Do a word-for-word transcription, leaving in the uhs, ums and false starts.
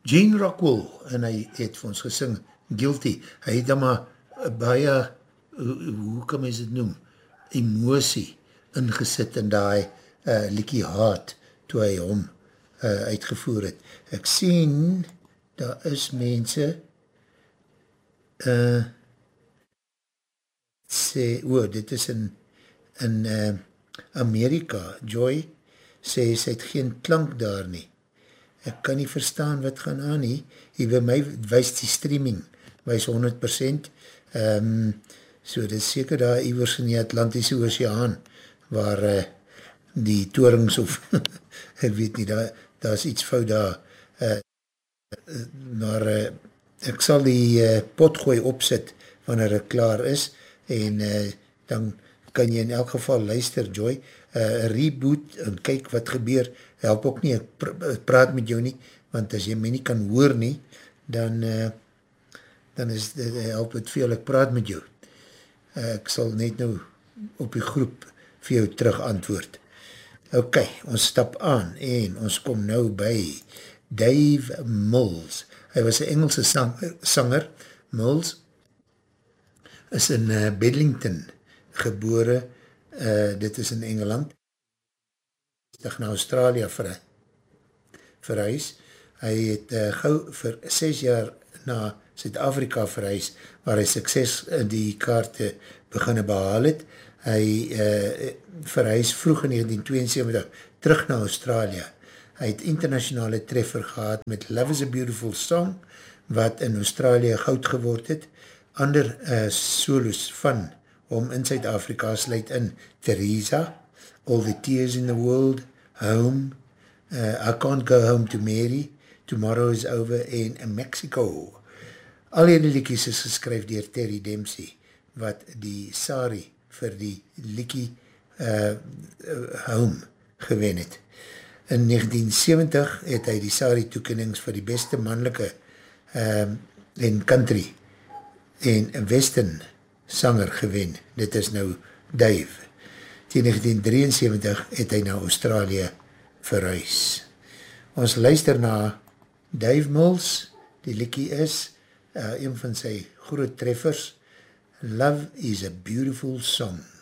Gene Rockwell, en hy het vir ons gesing, Guilty, hy het dan maar baie, hoe kan mens het noem, emosie ingesit in die uh, Likkie Haat, toe hy hom uh, uitgevoer het. Ek sien, daar is mense, uh, sê, o, dit is in, in uh, Amerika, Joy, sê, sy het geen klank daar nie. Ek kan nie verstaan wat gaan aan nie. Hier by my wees die streaming, wees honderd persent, um, so dit is seker daar iewers in die Atlantische Oceaan, waar uh, die torings of, ek weet nie, daar, daar is iets fout daar, uh, maar uh, ek sal die uh, potgooi opsit, wanneer ek klaar is, en uh, dan kan jy in elk geval luister, Joy, uh, reboot, en kyk wat gebeur, help ook nie, ek pr praat met jou nie, want as jy my nie kan hoor nie, dan, uh, dan is, uh, help het veel, ek praat met jou. Uh, ek sal net nou op die groep vir jou terug antwoord. Ok, ons stap aan, en ons kom nou by Dave Mills. Hy was een Engelse sanger, sanger. Mills is in uh, Bedlington gebore, uh, dit is in Engeland, terug na Australië ver, verhuis. Hy het uh, gauw vir ses jaar na Suid-Afrika verhuis, waar hy sukses in die kaarte beginne behaal het. Hy uh, verhuis vroeg in negentien tweeënsewentig terug na Australië. Hy het internationale treffer gehad met Love is a Beautiful Song, wat in Australië goud geword het. Ander uh, solos van hom in Suid-Afrika sluit in Teresa, All the Tears in the World, Home, uh, I Can't Go Home to Mary, Tomorrow is Over en Mexico. Al die liedjies is geskryf deur Terry Dempsey, wat die Sari vir die liedjie uh, Home gewen het. In negentien sewentig het hy die Sari toekennings vir die beste manlike um, en country en western sanger gewen. Dit is nou Dave. Tegen negentien drieënsewentig het hy na Australië verhuis. Ons luister na Dave Mills, die liedjie is uh, een van sy groot treffers, Love is a Beautiful Song.